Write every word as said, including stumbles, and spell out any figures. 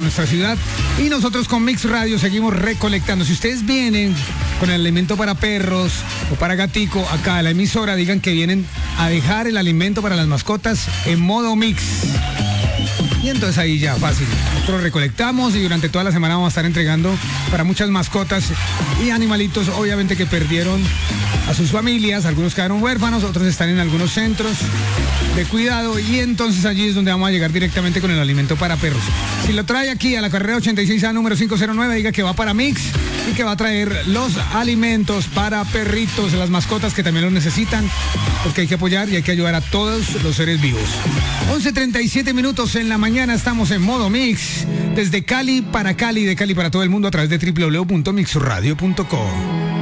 nuestra ciudad. Y nosotros con Mix Radio seguimos recolectando. Si ustedes vienen con el alimento para perros o para gatico acá a la emisora, digan que vienen a dejar el alimento para las mascotas en modo mix. Y entonces ahí ya, fácil. Nosotros recolectamos y durante toda la semana vamos a estar entregando para muchas mascotas y animalitos, obviamente, que perdieron a sus familias. Algunos quedaron huérfanos, otros están en algunos centros de cuidado y entonces allí es donde vamos a llegar directamente con el alimento para perros. Si lo trae aquí a la carrera ochenta y seis A número quinientos nueve, diga que va para Mix y que va a traer los alimentos para perritos, las mascotas que también los necesitan, porque hay que apoyar y hay que ayudar a todos los seres vivos. once treinta y siete minutos en la mañana, estamos en modo Mix, desde Cali para Cali, de Cali para todo el mundo a través de doble u doble u doble u punto mix radio punto com.